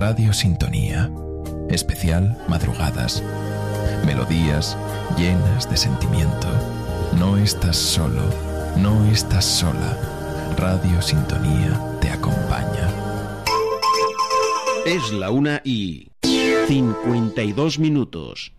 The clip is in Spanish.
Radio Sintonía. Especial madrugadas. Melodías llenas de sentimiento. No estás solo, no estás sola. Radio Sintonía te acompaña. Es la 1:52.